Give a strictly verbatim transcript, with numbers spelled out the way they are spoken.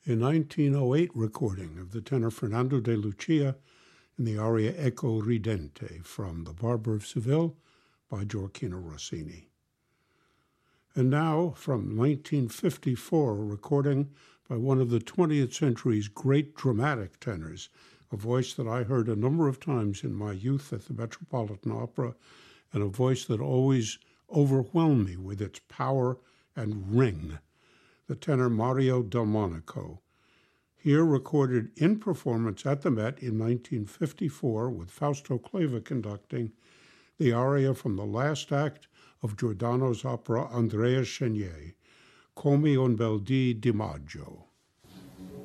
a nineteen oh eight recording of the tenor Fernando de Lucia in the aria Eco Ridente from The Barber of Seville by Gioacchino Rossini. And now, from nineteen fifty-four, a recording by one of the twentieth century's great dramatic tenors, a voice that I heard a number of times in my youth at the Metropolitan Opera, and a voice that always overwhelmed me with its power and ring, the tenor Mario Delmonico, here recorded in performance at the Met in nineteen fifty-four with Fausto Clava conducting the aria from the last act of Giordano's opera Andrea Chenier, Come un bel dì di maggio.